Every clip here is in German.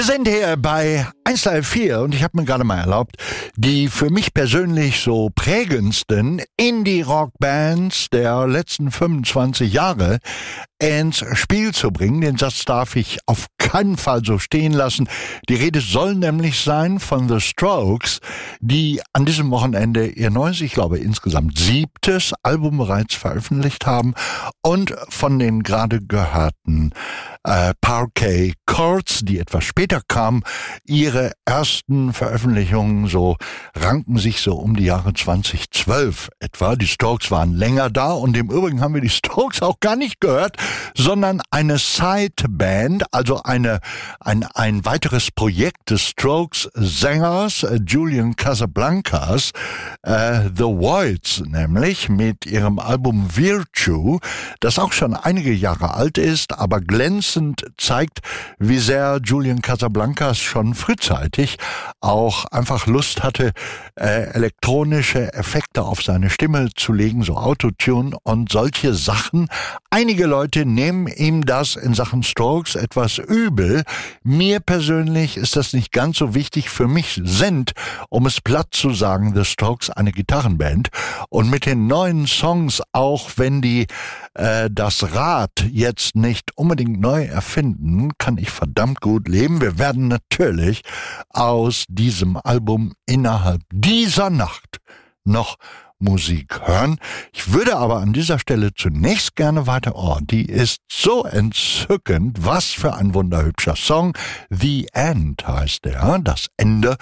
Wir sind hier bei 134 und ich habe mir gerade mal erlaubt, die für mich persönlich so prägendsten Indie-Rock-Bands der letzten 25 Jahre ins Spiel zu bringen. Den Satz darf ich auf keinen Fall so stehen lassen. Die Rede soll nämlich sein von The Strokes, die an diesem Wochenende ihr neues, ich glaube insgesamt 7. Album bereits veröffentlicht haben und von den gerade gehörten Parquet Courts, die etwas später kamen, ihre ersten Veröffentlichungen so ranken sich so um die Jahre 2012 etwa. Die Strokes waren länger da und im Übrigen haben wir die Strokes auch gar nicht gehört, sondern eine Sideband, also ein weiteres Projekt des Strokes-Sängers Julian Casablancas, The Voids nämlich, mit ihrem Album Virtue, das auch schon einige Jahre alt ist, aber glänzend zeigt, wie sehr Julian Casablancas schon frühzeitig auch einfach Lust hatte, elektronische Effekte auf seine Stimme zu legen, so Autotune und solche Sachen. Einige Leute nehmen ihm das in Sachen Strokes etwas übel. Mir persönlich ist das nicht ganz so wichtig. Für mich sind, um es platt zu sagen, The Strokes eine Gitarrenband. Und mit den neuen Songs, auch wenn die das Rad jetzt nicht unbedingt neu erfinden, kann ich verdammt gut leben. Wir werden natürlich aus diesem Album innerhalb dieser Nacht noch Musik hören. Ich würde aber an dieser Stelle zunächst gerne weiter, die ist so entzückend, was für ein wunderhübscher Song. The End heißt der, das Ende.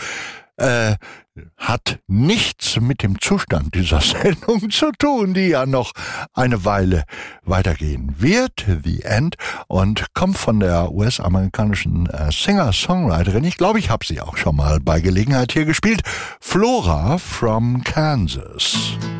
Hat nichts mit dem Zustand dieser Sendung zu tun, die ja noch eine Weile weitergehen wird, The End, und kommt von der US-amerikanischen Singer-Songwriterin, ich glaube, ich habe sie auch schon mal bei Gelegenheit hier gespielt, Flora from Kansas.